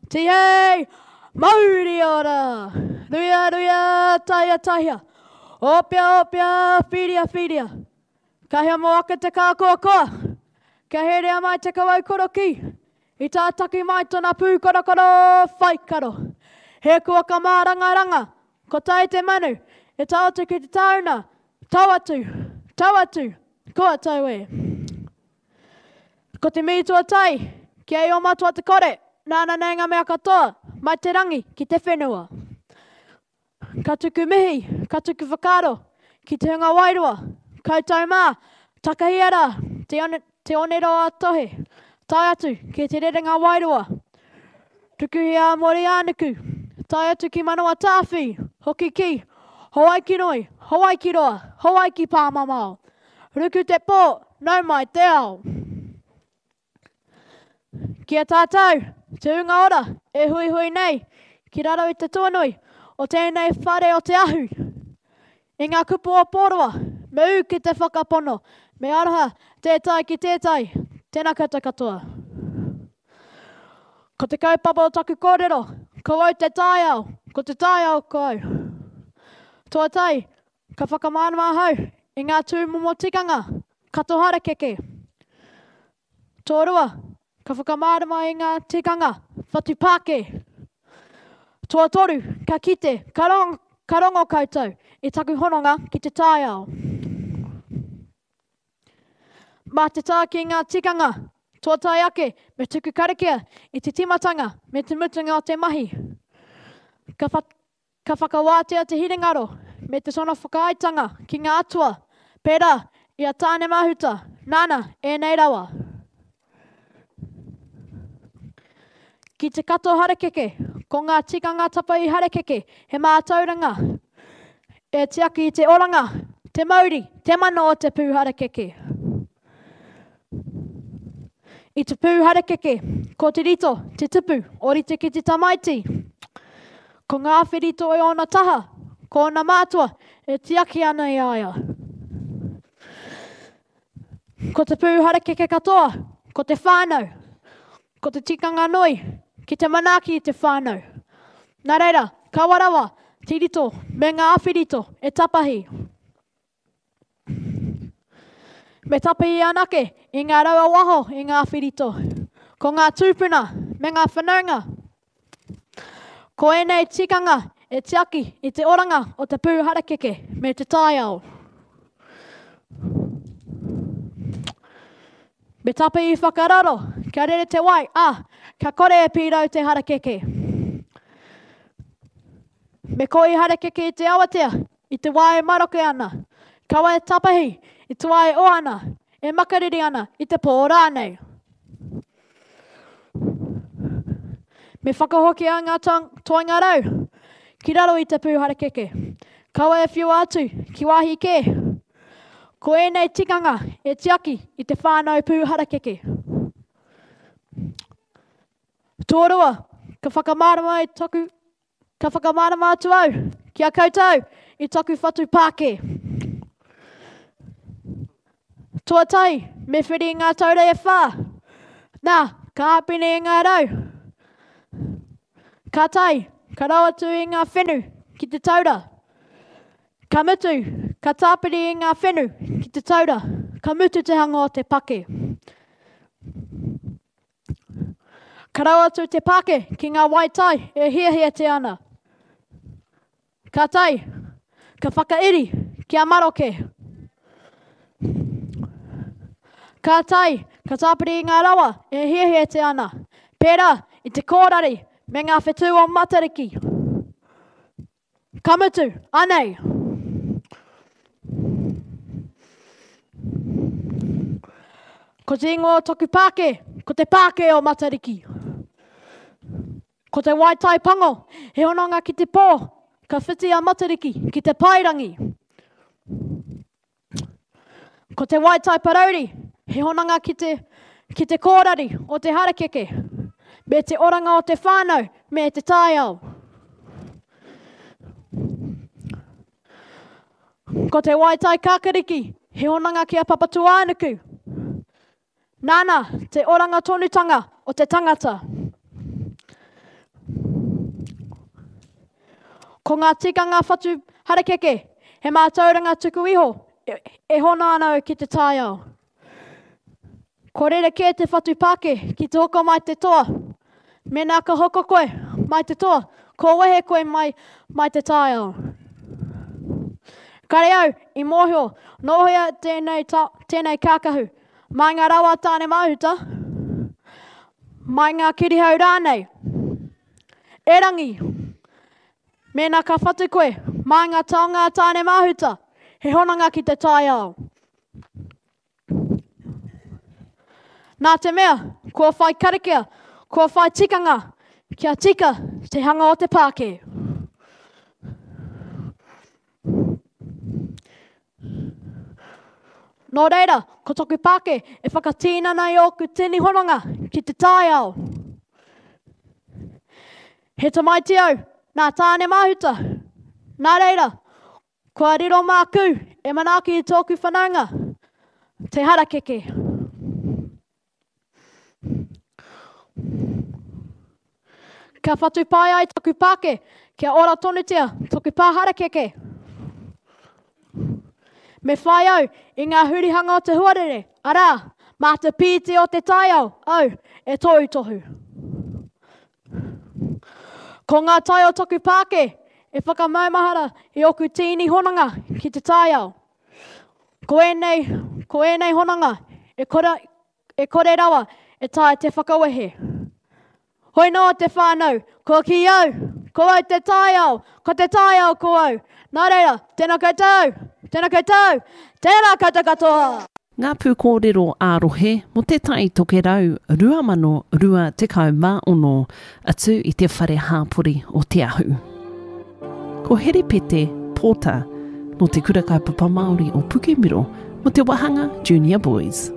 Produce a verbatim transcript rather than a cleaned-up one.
Ti hei, mauri ora. Ruia, ruia, taia, taia. Opia, opia, whiria, whiria. Ka hea mo ake te kākoa koa. Ka herea mai te kawau koroki. I tātaki mai tona pū korokoro whaikaro. He kua ka māranga ranga. Ko tai te manu. E tātu ki te tauna. Tauatu. Tauatu. Kua tau e. Ko te mītua tai. Ki ai o matua te kore. Nāna nei ngā mea katoa. Mai te rangi ki te whenua. Ka tuku mihi. Ka tuku whakaro. Ki te hunga wairua. Koutou mā. Takahiara. Te one, te one roa tohe. Tai atu ki te rerenga wairua. Tuku hia mori ānuku. Tai atu ki manawa tāwhi. Hoki ki. Hawai ki noi. Hawai ki roa. Hawai ki pāmamao. Ruku te pō. Nau mai te ao. Kia tātou. Te unga ora. E hui hui nei. Ki raro i te tuanui. O tēnei whare o te ahu. I ngā kupu o pōrua. Me u ki te whakapono. Me araha. Tētai ki tētai. Tēnā koutou katoa. Ko te kaupapa o taku kōrero. Ko au te tai au. Ko te tai au ko au. Toa tai. Ka whakamānama hau. I ngā tūmomo tikanga. Kato harakeke. Tō rua. Ka whakamārama i ngā tikanga. Whatu pāke. Toa toru. Ka kite. Ka rongo, ka rongo koutou. I taku hononga ki te tai au. Mā te tā ki ngā tikanga. Toa tai ake. Me tuku karakia. I te timatanga. Me te mutunga o te mahi. Ka, wha, ka whakawātea te hirengaro. Me te sona whakaaitanga. Ki ngā atua. Pērā. Ia tāne mahuta. Nāna. E nei rawa. Ki te kato harakeke, ko ngā tikanga tapa i harakeke, he mātauranga. E te aki i te oranga, te mauri, te mano o te pū harakeke. I te pū harakeke, ko te rito, te tupu, orite ki te tamaiti. Ko ngā whirito e ona taha, ko ona mātua, e te aki ana i aia. Ko te pū harakeke katoa, ko te whānau, ko te tikanga noi, ki te manaki i te whānau. Nā reira, kawarawa, te rito, me ngā awhirito, e tapahi. Me tapahi anake, i ngā raua waho, i ngā awhirito. Ko ngā tūpuna, me ngā whanaunga. Ko enei tikanga, e te aki, i te oranga o te pū harakeke, me te tai au. Me tapahi whakararo, kia rere te wai, ah, ka kore e pīrau te harakeke. Me koi harakeke i te awatea, i te wai maroke ana. Kawa e tapahi, i te wai o ana, e makariri ana, i te pō rānei. Me whakahoki a ngā toinga rau, ki raro i te pū harakeke. Kawa e whiu atu, ki wāhi ke. Ko enei tikanga, e te aki, i te whānau pū harakeke. Tōrua, ka whakamārama i taku, ka whakamārama atu au, ki a koutou, i taku whatu pāke. Toa tai, me whiri ngā taurei e whā. Nā, ka hapine i ngā rau. Ka tai, ka rawatu i ngā whenu, ki te taura. Ka mutu, ka tāpiri i ngā whenu, ki te taura. Ka mutu te hanga o te pake. Ka rawatu te pake, ki ngā waitai, e hia hia te ana. Ka tai, ka whakairi, ki a maroke. Ka tai, ka tāpiri i ngā rawa, e hia hia te ana. Pērā, i te kōrari, me ngā whetū o matariki. Ka mutu, anei. Ko te ingoa toku pāke, ko te pāke o matariki. Ko te waitai pango, he hononga ki te pō, ka whiti a matariki, ki te pairangi. Ko te waitai parauri, he hononga ki te, ki te kōrari o te harakeke, me te oranga o te whānau, me te tai au. Ko te waitai kākariki, he hononga ki a papatu ānuku. Nāna, te oranga tonutanga o te tangata. Ko ngā tikanga whatu harakeke, he mātauranga tuku iho, e, e hona anau ki te tai ao. Ko rere kē te whatu pāke, ki te hoko mai te toa. Mena ka hoko koe, mai te toa, ko wehe koe mai, mai te tai ao. Kare au, i mōhio, nohia tēnei, ta, tēnei kākahu, mai ngā rawa tāne mahuta, mai ngā kirihau rānei, e rangi, mena ka whatu koe, mai ngā taonga tāne mahuta, he honanga ki te tai ao. Nā te mea, kua whai karakia, kua whai tikanga, kia tika te hanga o te pāke. Nō reira, ko toku pāke e whakatīna nei o ku tini honanga ki te tai ao. He tamaiti au, nā tāne mahuta. Nā reira, kua riro māku e manaki i tōku whanaunga, te harakeke. Ka whatu pai ai toku pāke, kia ora tonutia, toku pā harakeke. Me whai au, i ngā hurihanga o te huarere, arā, mā te pīti o te tai au, au, e tohu tohu. Ko ngā tai o toku pāke, e whakamaumahara i oku tīni honanga ki te tai au. Ko enei, ko enei honanga, e kore, e kore rawa, e tai te whakawehe. Hoi noa te whānau, ko ki au, ko au te tai au, ko te tai au ko au. Nā reira, tēnā koutou, tēnā koutou, tēnā koutou katoa. Ngā pū kōrero ārohe mo te tai toke rau rua mano rua tekau mā ono atu i te whare hāpori o te ahu. Ko here pete pōta no te kurakau papa Māori o Pukemiro mo te Wahanga Junior Boys.